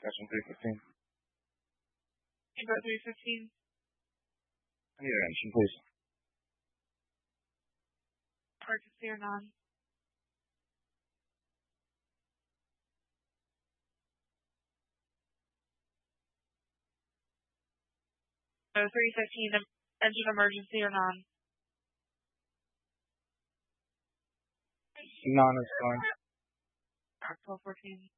Section 315. About 315. I need an engine, please. Emergency or non? So 315, engine emergency or non? Non is fine. 1214.